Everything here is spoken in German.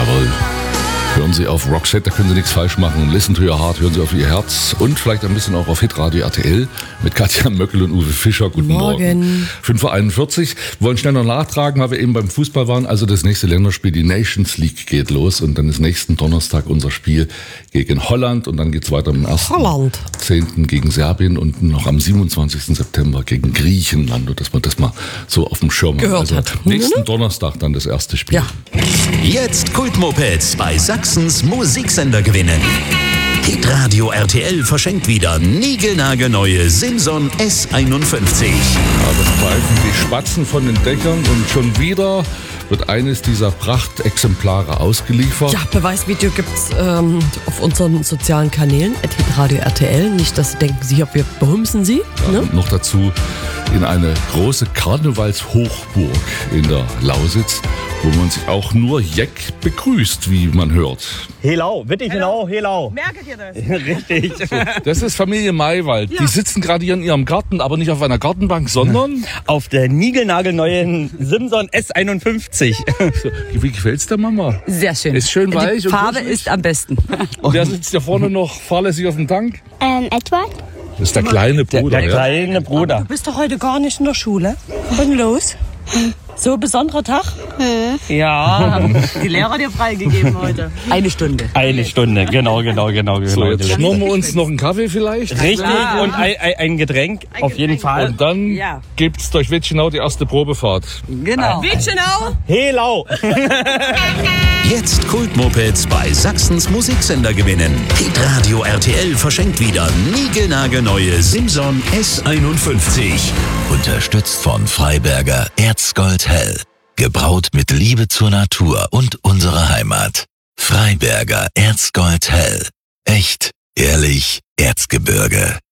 Jawohl. Hören Sie auf Roxette, da können Sie nichts falsch machen. Listen to your heart, hören Sie auf Ihr Herz und vielleicht ein bisschen auch auf Hitradio RTL mit Katja Möckel und Uwe Fischer. Guten Morgen. 5:41 Uhr. Wir wollen schnell noch nachtragen, weil wir eben beim Fußball waren. Also das nächste Länderspiel, die Nations League geht los und dann ist nächsten Donnerstag unser Spiel gegen Holland und dann geht's weiter am 1.10. gegen Serbien und noch am 27. September gegen Griechenland. Und dass man das mal so auf dem Schirm hat. Nächsten Donnerstag dann das erste Spiel. Ja. Jetzt Kultmopeds bei Sachsens Musiksender gewinnen. Hitradio RTL verschenkt wieder niegelnagelneue Simson S51. Ja, das pfeifen die Spatzen von den Dächern und schon wieder wird eines dieser Prachtexemplare ausgeliefert. Ja, Beweisvideo gibt's auf unseren sozialen Kanälen, @hitradio RTL. Nicht, dass Sie denken, wir behumsen Sie. Ja, Ne? und noch dazu in eine große Karnevalshochburg in der Lausitz, wo man sich auch nur Jeck begrüßt, wie man hört. Helau, wirklich genau, Helau. Merket ihr das? Richtig. Das ist Familie Maywald. Ja. Die sitzen gerade hier in ihrem Garten, aber nicht auf einer Gartenbank, sondern... Auf der niegelnagelneuen Simson S51. So, wie gefällt's der Mama? Sehr schön. Ist schön weich Die und Farbe kuschelig. ist am besten. Und der sitzt hier vorne noch fahrlässig auf dem Tank. Edward? Das ist der kleine Bruder. Der kleine Bruder. Du bist doch heute gar nicht in der Schule. Was ist denn los? So ein besonderer Tag? Ja, Die Lehrer hat dir freigegeben heute. Eine Stunde. eine Stunde, genau. So, jetzt schnurren wir uns noch einen Kaffee vielleicht. Richtig, Klar. und ein Getränk, auf jeden Fall. Und dann Ja. gibt's durch Witschenau die erste Probefahrt. Genau. Witschenau. Helau. Jetzt Kultmopeds bei Sachsens Musiksender gewinnen. Hitradio RTL verschenkt wieder niegelnagelneue Simson S51. Unterstützt von Freiberger Erzgold Hell. Gebraut mit Liebe zur Natur und unserer Heimat. Freiberger Erzgold Hell. Echt, ehrlich, Erzgebirge.